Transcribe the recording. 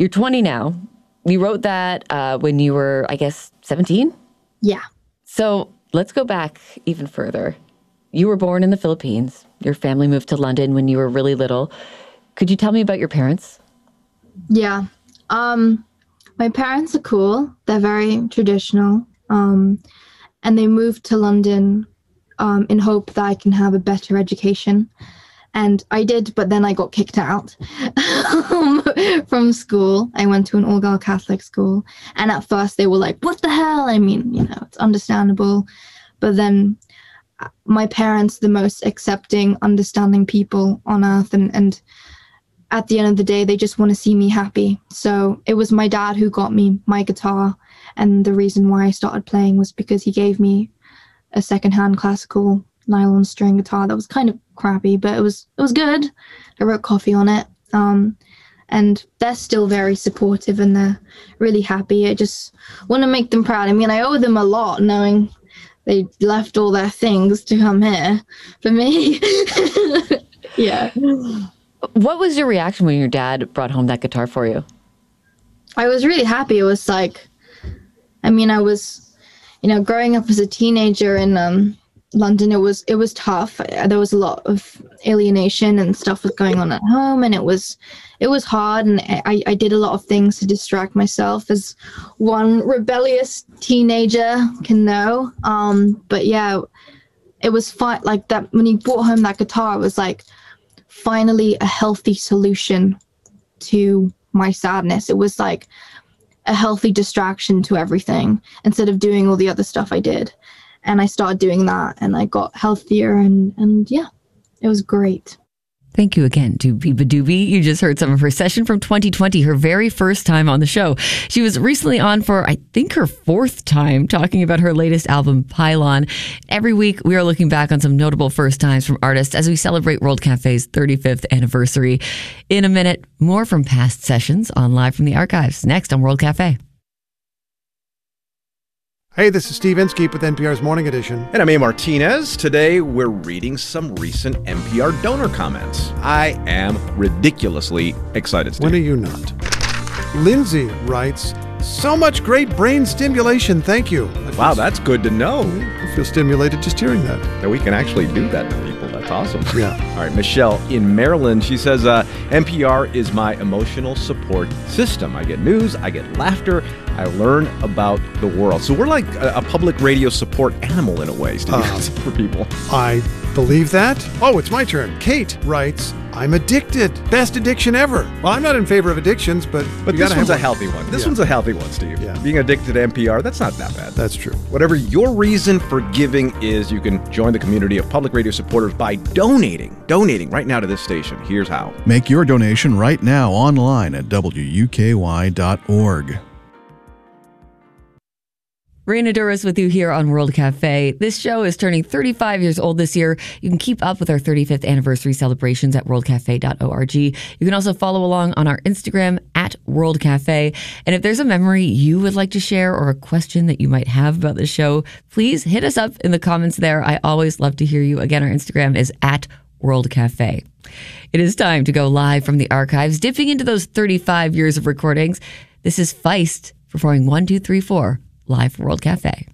You're 20 now. You wrote that when you were, I guess, 17? Yeah. So let's go back even further. You were born in the Philippines. Your family moved to London when you were really little. Could you tell me about your parents? Yeah. My parents are cool. They're very traditional. And they moved to London in hope that I can have a better education. And I did, but then I got kicked out from school. I went to an all-girl Catholic school. And at first they were like, what the hell? I mean, it's understandable. But then my parents, the most accepting, understanding people on earth. And at the end of the day, they just want to see me happy. So it was my dad who got me my guitar. And the reason why I started playing was because he gave me a secondhand classical nylon string guitar that was kind of crappy, but it was good. I wrote Coffee on it. And they're still very supportive and they're really happy. I just want to make them proud. I mean, I owe them a lot knowing they left all their things to come here for me. Yeah. What was your reaction when your dad brought home that guitar for you? I was really happy. It was like, I was, growing up as a teenager in London, it was tough. There was a lot of alienation and stuff was going on at home, and it was hard. And I did a lot of things to distract myself, as one rebellious teenager can know. But yeah, it was fun. Like that when he brought home that guitar, it was like finally a healthy solution to my sadness. It was like a healthy distraction to everything instead of doing all the other stuff I did. And I started doing that and I got healthier and yeah, it was great. Thank you again to Biba Doobie. You just heard some of her session from 2020, her very first time on the show. She was recently on for, I think, her fourth time talking about her latest album, Pylon. Every week, we are looking back on some notable first times from artists as we celebrate World Cafe's 35th anniversary. In a minute, more from past sessions on Live from the Archives, next on World Cafe. Hey, this is Steve Inskeep with NPR's Morning Edition. And I'm A. Martinez. Today, we're reading some recent NPR donor comments. I am ridiculously excited, Steve. When are you not? Lindsay writes, so much great brain stimulation. Thank you. Wow, that's good to know. I feel stimulated just hearing that. That we can actually do that to people. That's awesome. Yeah. All right, Michelle in Maryland, she says, NPR is my emotional support system. I get news, I get laughter, I learn about the world. So we're like a public radio support animal in a way, Steve, for people. I believe that. Oh, it's my turn. Kate writes, I'm addicted. Best addiction ever. Well, I'm not in favor of addictions, but this one's a healthy one. This one's a healthy one, Steve. Yeah. Being addicted to NPR, that's not that bad. That's true. Whatever your reason for giving is, you can join the community of public radio supporters by donating right now to this station. Here's how. Make your donation right now online at WUKY.org. Raina Douris with you here on World Cafe. This show is turning 35 years old this year. You can keep up with our 35th anniversary celebrations at worldcafe.org. You can also follow along on our Instagram at World Cafe. And if there's a memory you would like to share or a question that you might have about the show, please hit us up in the comments there. I always love to hear you. Again, our Instagram is at World Cafe. It is time to go live from the archives, dipping into those 35 years of recordings. This is Feist performing 1, 2, 3, 4. Live for World Cafe.